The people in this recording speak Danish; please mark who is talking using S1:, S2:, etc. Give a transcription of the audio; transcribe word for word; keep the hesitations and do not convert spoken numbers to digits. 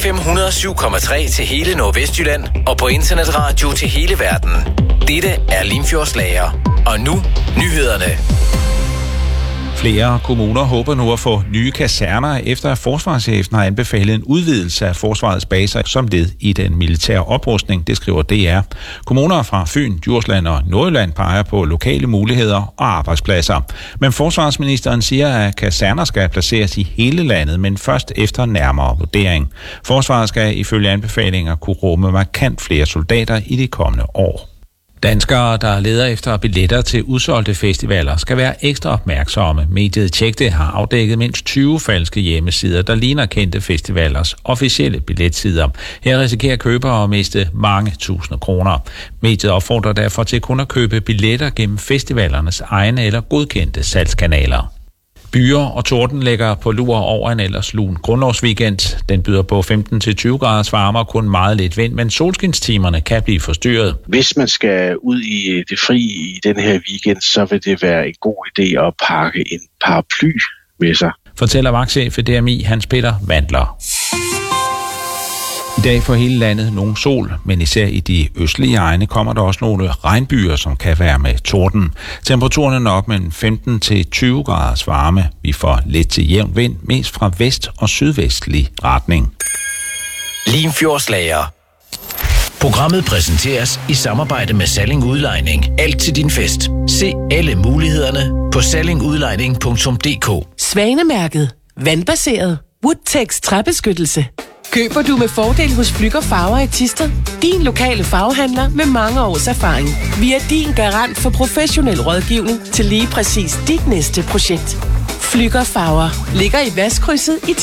S1: F M et hundrede og syv komma tre til hele Nordvestjylland og på internetradio til hele verden. Dette er Limfjordslager. Og nu nyhederne.
S2: Flere kommuner håber nu at få nye kaserner, efter at forsvarschefen har anbefalet en udvidelse af forsvarets baser som led i den militære oprustning, det skriver D R. Kommuner fra Fyn, Djursland og Nordjylland peger på lokale muligheder og arbejdspladser. Men forsvarsministeren siger, at kaserner skal placeres i hele landet, men først efter nærmere vurdering. Forsvaret skal ifølge anbefalinger kunne rumme markant flere soldater i de kommende år. Danskere, der leder efter billetter til udsolgte festivaler, skal være ekstra opmærksomme. Mediet Tjekte har afdækket mindst tyve falske hjemmesider, der ligner kendte festivalers officielle billetsider. Her risikerer købere at miste mange tusinde kroner. Mediet opfordrer derfor til kun at købe billetter gennem festivalernes egne eller godkendte salgskanaler. Byer og torden lægger på lur over en ellers lun grundlovsweekend. Den byder på femten til tyve graders varme og kun meget lidt vind, men solskinstimerne kan blive forstyrret.
S3: Hvis man skal ud i det fri i den her weekend, så vil det være en god idé at pakke en paraply med sig.
S2: Fortæller vagtchef ved D M I Hans Peter Vandler. I dag for hele landet nogen sol, men især i de østlige egne kommer der også nogle regnbyer, som kan være med torden. Temperaturen er nok mellem femten til tyve graders varme. Vi får let til jævn vind, mest fra vest- og sydvestlig retning.
S1: Limfjordslager. Programmet præsenteres i samarbejde med Salling Udlejning. Alt til din fest. Se alle mulighederne på salling udlejning punktum d k.
S4: Svanemærket. Vandbaseret. Woodtex træbeskyttelse. Køber du med fordel hos Flügger Farver i Thisted? Din lokale farvehandler med mange års erfaring. Vi er din garant for professionel rådgivning til lige præcis dit næste projekt. Flügger Farver ligger i Vestkrydset i